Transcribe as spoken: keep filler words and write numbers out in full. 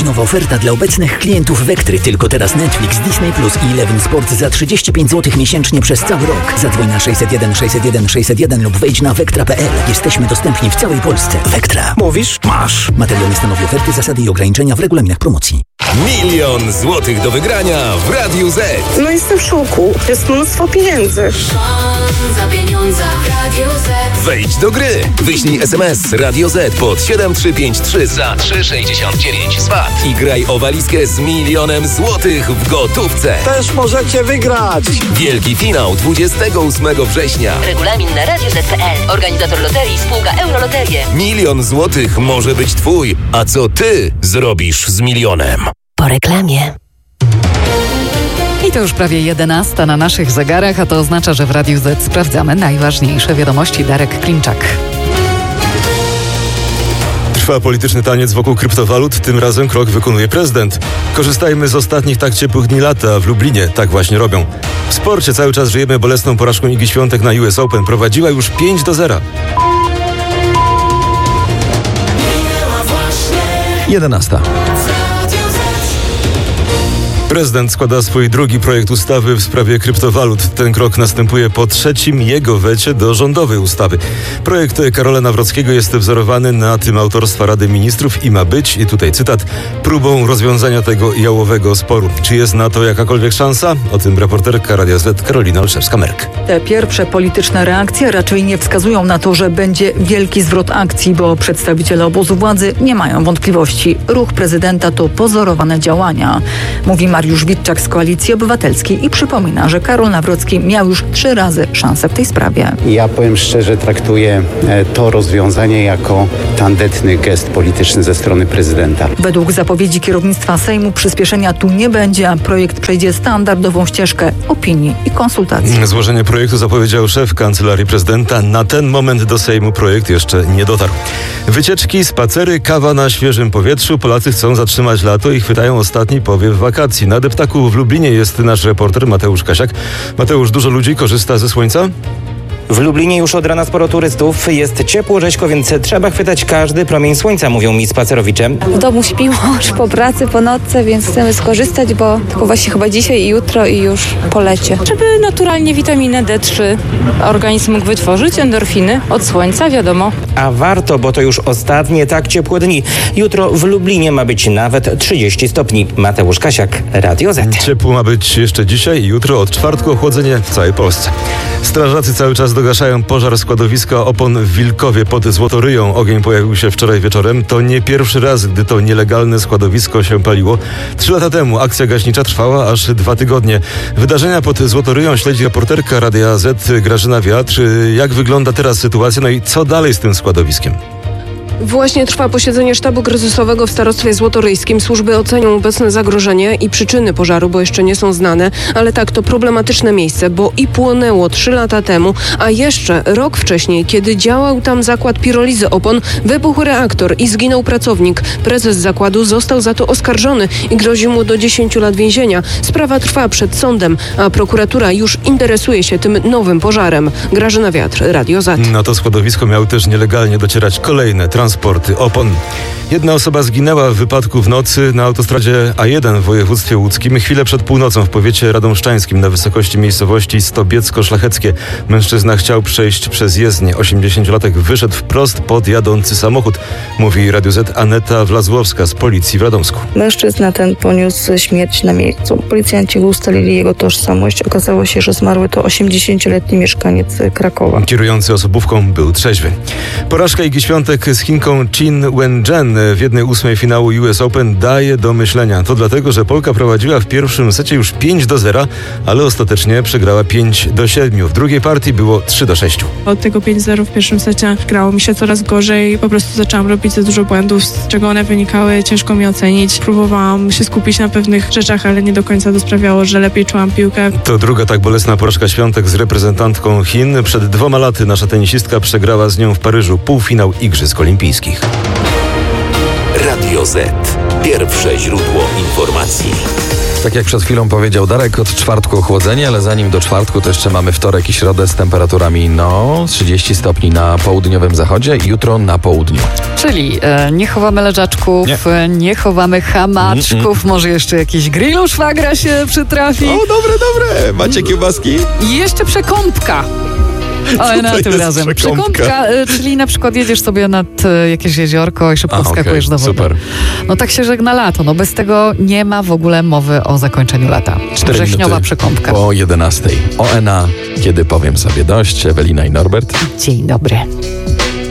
Dziś nowa oferta dla obecnych klientów Vectry. Tylko teraz Netflix, Disney Plus i Eleven Sport za trzydzieści pięć złotych miesięcznie przez cały rok. Zadzwoń na sześćset jeden sześćset jeden sześćset jeden lub wejdź na vectra kropka p l. Jesteśmy dostępni w całej Polsce. Vectra. Mówisz? Masz. Materiał stanowi oferty, zasady i ograniczenia w regulaminach promocji. Milion złotych do wygrania w Radiu Z. No jestem w szoku. To jest mnóstwo pieniędzy. Za pieniądze w Radiu Z. Wejdź do gry. Wyślij es em es Radio Z pod siedem trzy pięć trzy za trzy sześćdziesiąt dziewięć z V A T i graj o walizkę z milionem złotych w gotówce. Też możecie wygrać. Wielki finał dwudziestego ósmego września. Regulamin na radio zet kropka p l. Organizator loterii spółka Euroloterie. Milion złotych może być twój. A co ty zrobisz z milionem? Po reklamie. I to już prawie jedenasta na naszych zegarach, a to oznacza, że w Radiu Z sprawdzamy najważniejsze wiadomości. Darek Klimczak. Trwa polityczny taniec wokół kryptowalut, tym razem krok wykonuje prezydent. Korzystajmy z ostatnich tak ciepłych dni lata, w Lublinie tak właśnie robią. W sporcie cały czas żyjemy bolesną porażką Igi Świątek na U S Open, prowadziła już pięć do zera. jedenasta. Prezydent składa swój drugi projekt ustawy w sprawie kryptowalut. Ten krok następuje po trzecim jego wecie do rządowej ustawy. Projekt Karola Nawrockiego jest wzorowany na tym autorstwa Rady Ministrów i ma być, i tutaj cytat, próbą rozwiązania tego jałowego sporu. Czy jest na to jakakolwiek szansa? O tym reporterka Radia Z Karolina Olszewska-Merk. Te pierwsze polityczne reakcje raczej nie wskazują na to, że będzie wielki zwrot akcji, bo przedstawiciele obozu władzy nie mają wątpliwości. Ruch prezydenta to pozorowane działania, mówi Mariusz Witczak z Koalicji Obywatelskiej i przypomina, że Karol Nawrocki miał już trzy razy szansę w tej sprawie. Ja powiem szczerze, traktuję to rozwiązanie jako tandetny gest polityczny ze strony prezydenta. Według zapowiedzi kierownictwa Sejmu przyspieszenia tu nie będzie, a projekt przejdzie standardową ścieżkę opinii i konsultacji. Złożenie projektu zapowiedział szef Kancelarii Prezydenta. Na ten moment do Sejmu projekt jeszcze nie dotarł. Wycieczki, spacery, kawa na świeżym powietrzu. Polacy chcą zatrzymać lato i chwytają ostatni powiew wakacji. Na deptaku w Lublinie jest nasz reporter Mateusz Kasiak. Mateusz, dużo ludzi korzysta ze słońca? W Lublinie już od rana sporo turystów. Jest ciepło, rzeźko, więc trzeba chwytać każdy promień słońca, mówią mi spacerowicze. W domu śpimy już po pracy, po nocce, więc chcemy skorzystać, bo tylko właśnie chyba dzisiaj i jutro i już po lecie. Żeby naturalnie witaminę D trzy organizm mógł wytworzyć, endorfiny od słońca, wiadomo. A warto, bo to już ostatnie tak ciepłe dni. Jutro w Lublinie ma być nawet trzydzieści stopni. Mateusz Kasiak, Radio Z. Ciepło ma być jeszcze dzisiaj i jutro, od czwartku ochłodzenie w całej Polsce. Strażacy cały czas dogaszają pożar składowiska opon w Wilkowie pod Złotoryją. Ogień pojawił się wczoraj wieczorem. To nie pierwszy raz, gdy to nielegalne składowisko się paliło. Trzy lata temu akcja gaśnicza trwała aż dwa tygodnie. Wydarzenia pod Złotoryją śledzi reporterka Radia Z Grażyna Wiatr. Jak wygląda teraz sytuacja? No i co dalej z tym składowiskiem? Właśnie trwa posiedzenie sztabu kryzysowego w starostwie złotoryjskim. Służby ocenią obecne zagrożenie i przyczyny pożaru, bo jeszcze nie są znane. Ale tak, to problematyczne miejsce, bo i płonęło trzy lata temu, a jeszcze rok wcześniej, kiedy działał tam zakład pirolizy opon, wybuchł reaktor i zginął pracownik. Prezes zakładu został za to oskarżony i grozi mu do dziesięciu lat więzienia. Sprawa trwa przed sądem, a prokuratura już interesuje się tym nowym pożarem. Grażyna Wiatr, Radio Z. Na to składowisko miały też nielegalnie docierać kolejne transporty opon. Jedna osoba zginęła w wypadku w nocy na autostradzie A jeden w województwie łódzkim. Chwilę przed północą w powiecie radomszczańskim na wysokości miejscowości Stobiecko-Szlacheckie. Mężczyzna chciał przejść przez jezdnię. osiemdziesięciolatek wyszedł wprost pod jadący samochód, mówi Radio Z Aneta Wlazłowska z policji w Radomsku. Mężczyzna ten poniósł śmierć na miejscu. Policjanci ustalili jego tożsamość. Okazało się, że zmarły to osiemdziesięcioletni mieszkaniec Krakowa. Kierujący osobówką był trzeźwy. Porażka Igi Świątek z Chinką Chin Wen-Zhen w jednej ósmej finału U S Open daje do myślenia. To dlatego, że Polka prowadziła w pierwszym secie już pięć do zera, ale ostatecznie przegrała pięć do siedmiu. W drugiej partii było trzy do sześciu. Od tego pięć zero w pierwszym secie grało mi się coraz gorzej. Po prostu zaczęłam robić za dużo błędów, z czego one wynikały. Ciężko mi ocenić. Próbowałam się skupić na pewnych rzeczach, ale nie do końca to sprawiało, że lepiej czułam piłkę. To druga tak bolesna porażka Świątek z reprezentantką Chin. Przed dwoma laty nasza tenisistka przegrała z nią w Paryżu półfinał Igrzysk Olimpijskich. Radio Radio Z. Pierwsze źródło informacji. Tak jak przed chwilą powiedział Darek, od czwartku ochłodzenie, ale zanim do czwartku to jeszcze mamy wtorek i środę z temperaturami no trzydzieści stopni na południowym zachodzie i jutro na południu. Czyli e, nie chowamy leżaczków, nie, nie chowamy hamaczków, mm, mm. może jeszcze jakiś grillu szwagra się przytrafi. O, dobre, dobre. Macie kiełbaski? I jeszcze przekąpka. O, na tym razem. Przekąpka, Przekąpka y, czyli na przykład jedziesz sobie nad y, jakieś jeziorko i szybko A, wskakujesz okay, do wody. Super. No tak się żegna lato. No bez tego nie ma w ogóle mowy o zakończeniu lata. Wrześniowa przekąpka. Po jedenastej. O N A, kiedy powiem sobie dość. Ewelina i Norbert. Dzień dobry.